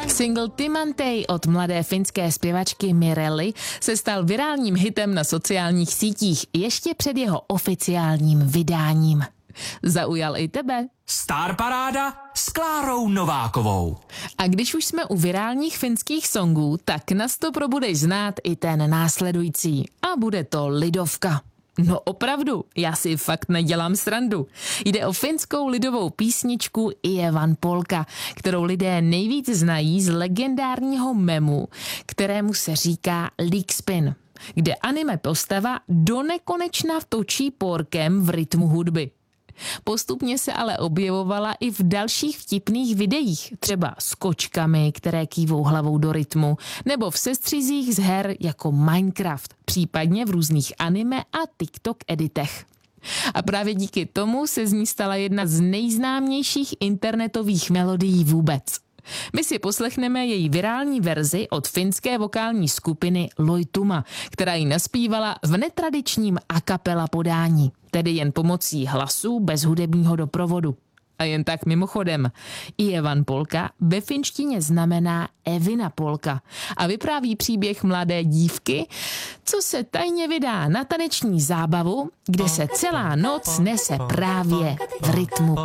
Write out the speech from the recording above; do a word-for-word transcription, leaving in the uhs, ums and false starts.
Single Timantej od mladé finské zpěvačky Mirelly se stal virálním hitem na sociálních sítích ještě před jeho oficiálním vydáním. Zaujal i tebe? Star Paráda s Klárou Novákovou. A když už jsme u virálních finských songů, tak na stopro budeš znát i ten následující. A bude to Lidovka. No opravdu, já si fakt nedělám srandu. Jde o finskou lidovou písničku Ievan Polka, kterou lidé nejvíc znají z legendárního memu, kterému se říká Líkspin, kde anime postava do nekonečna točí porkem v rytmu hudby. Postupně se ale objevovala i v dalších vtipných videích, třeba s kočkami, které kývou hlavou do rytmu, nebo v sestřizích z her jako Minecraft, případně v různých anime a TikTok editech. A právě díky tomu se z ní stala jedna z nejznámějších internetových melodií vůbec. My si poslechneme její virální verzi od finské vokální skupiny Loituma, která ji naspívala v netradičním a cappella podání, tedy jen pomocí hlasu bez hudebního doprovodu. A jen tak mimochodem, Ievan Polka ve finštině znamená Evina Polka a vypráví příběh mladé dívky, co se tajně vydá na taneční zábavu, kde se celá noc nese právě v rytmu